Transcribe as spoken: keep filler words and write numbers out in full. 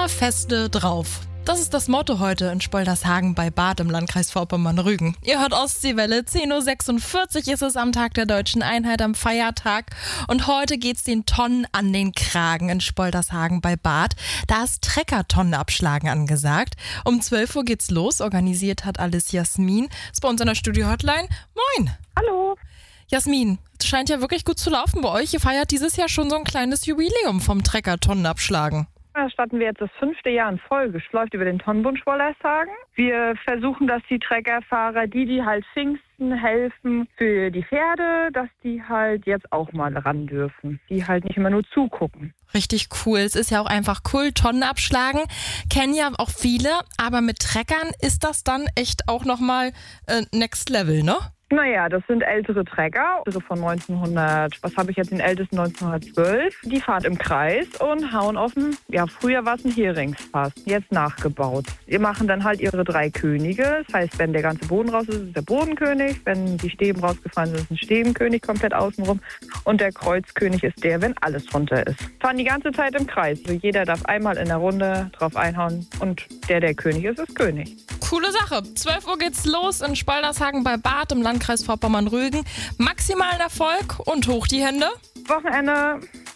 Feste drauf. Das ist das Motto heute in Spoldershagen bei Barth im Landkreis Vorpommern-Rügen. Ihr hört Ostseewelle, zehn Uhr sechsundvierzig ist es am Tag der Deutschen Einheit am Feiertag. Und heute geht's den Tonnen an den Kragen in Spoldershagen bei Barth. Da ist Trecker-Tonnenabschlagen angesagt. Um zwölf Uhr geht's los. Organisiert hat alles Jasmin. Ist bei uns in der Studio-Hotline. Moin! Hallo! Jasmin, es scheint ja wirklich gut zu laufen bei euch. Ihr feiert dieses Jahr schon so ein kleines Jubiläum vom Trecker-Tonnenabschlagen. Da starten wir jetzt das fünfte Jahr in Folge. Es läuft über den Tonnenbund Spoldershagen. Wir versuchen, dass die Treckerfahrer, die, die halt Pfingsten helfen für die Pferde, dass die halt jetzt auch mal ran dürfen. Die halt nicht immer nur zugucken. Richtig cool. Es ist ja auch einfach cool. Tonnen abschlagen kennen ja auch viele. Aber mit Treckern ist das dann echt auch nochmal äh, Next Level, ne? Naja, das sind ältere Trecker, also von neunzehnhundert, was habe ich jetzt den ältesten, neunzehnhundertzwölf. Die fahren im Kreis und hauen auf den, ja früher war es ein Heringsfass, jetzt nachgebaut. Die machen dann halt ihre drei Könige, das heißt, wenn der ganze Boden raus ist, ist der Bodenkönig, wenn die Stäben rausgefallen sind, ist ein Stäbenkönig komplett außenrum und der Kreuzkönig ist der, wenn alles runter ist. Fahren die ganze Zeit im Kreis, also jeder darf einmal in der Runde drauf einhauen und der, der König ist, ist König. Coole Sache. zwölf Uhr geht's los in Spoldershagen bei Barth im Landkreis Vorpommern-Rügen. Maximalen Erfolg und hoch die Hände. Wochenende